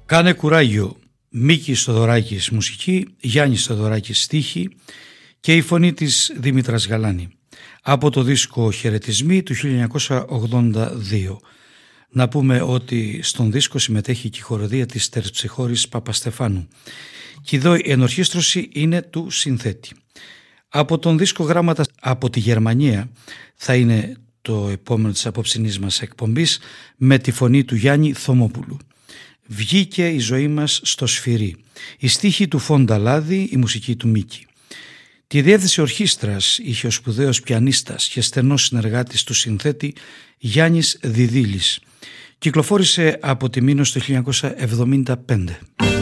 Κάνε κουράγιο, Μίκης Θοδωράκης μουσική, Γιάννης Θοδωράκης στίχη και η φωνή της Δήμητρας Γαλάνη. Από το δίσκο «Χαιρετισμοί» του 1982. Να πούμε ότι στον δίσκο συμμετέχει και η χοροδία της Τερψιχώρης Παπαστεφάνου. Και εδώ η ενορχήστρωση είναι του συνθέτη. Από τον δίσκο «Γράμματα από τη Γερμανία» θα είναι το επόμενο της απόψινής μας εκπομπής με τη φωνή του Γιάννη Θωμόπουλου. Βγήκε η ζωή μας στο σφυρί. Η στίχη του Φόντα Λάδη, η μουσική του Μίκη. Τη διεύθυνση ορχήστρας είχε ο σπουδαίος πιανίστας και στενός συνεργάτης του συνθέτη Γιάννης Διδύλης. Κυκλοφόρησε από τη Μήνος το 1975.